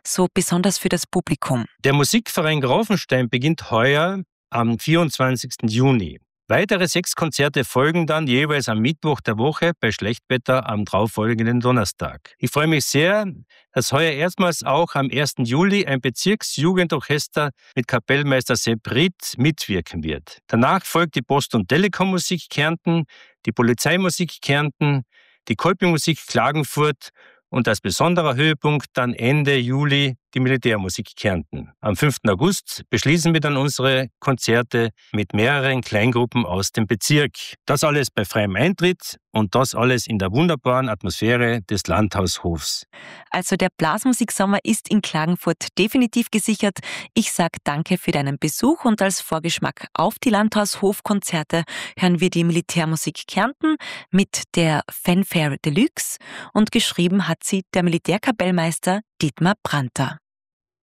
so besonders für das Publikum? Der Musikverein Grafenstein beginnt heuer am 24. Juni. Weitere 6 Konzerte folgen dann jeweils am Mittwoch der Woche bei Schlechtwetter am darauffolgenden Donnerstag. Ich freue mich sehr, dass heuer erstmals auch am 1. Juli ein Bezirksjugendorchester mit Kapellmeister Sepp Ritt mitwirken wird. Danach folgt die Post- und Telekom-Musik Kärnten, die Polizeimusik Kärnten, die Kolpingmusik Klagenfurt und als besonderer Höhepunkt dann Ende Juli die Militärmusik Kärnten. Am 5. August beschließen wir dann unsere Konzerte mit mehreren Kleingruppen aus dem Bezirk. Das alles bei freiem Eintritt und das alles in der wunderbaren Atmosphäre des Landhaushofs. Also der Blasmusiksommer ist in Klagenfurt definitiv gesichert. Ich sage danke für deinen Besuch und als Vorgeschmack auf die Landhaushofkonzerte hören wir die Militärmusik Kärnten mit der Fanfare Deluxe und geschrieben hat sie der Militärkapellmeister Dietmar Brandter.